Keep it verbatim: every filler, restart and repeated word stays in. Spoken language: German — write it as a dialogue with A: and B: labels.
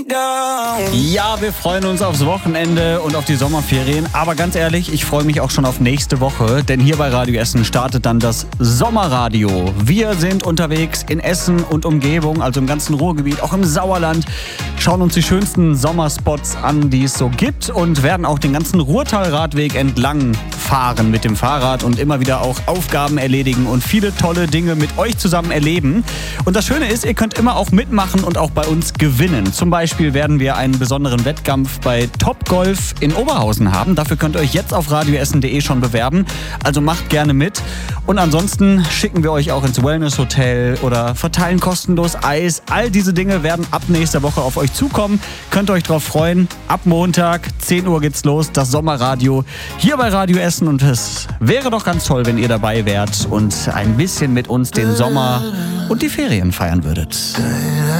A: Ja, wir freuen uns aufs Wochenende und auf die Sommerferien. Aber ganz ehrlich, ich freue mich auch schon auf nächste Woche. Denn hier bei Radio Essen startet dann das Sommerradio. Wir sind unterwegs in Essen und Umgebung, also im ganzen Ruhrgebiet, auch im Sauerland. Schauen uns die schönsten Sommerspots an, die es so gibt. Und werden auch den ganzen Ruhrtalradweg entlang fahren mit dem Fahrrad. Und immer wieder auch Aufgaben erledigen und viele tolle Dinge mit euch zusammen erleben. Und das Schöne ist, ihr könnt immer auch mitmachen und auch bei uns gewinnen. Zum Beispiel werden wir einen besonderen Wettkampf bei Top Golf in Oberhausen haben. Dafür könnt ihr euch jetzt auf radioessen punkt de schon bewerben. Also macht gerne mit. Und ansonsten schicken wir euch auch ins Wellness-Hotel oder verteilen kostenlos Eis. All diese Dinge werden ab nächster Woche auf euch zukommen. Könnt ihr euch drauf freuen. Ab Montag, zehn Uhr geht's los, das Sommerradio hier bei Radio Essen. Und es wäre doch ganz toll, wenn ihr dabei wärt und ein bisschen mit uns den Sommer und die Ferien feiern würdet.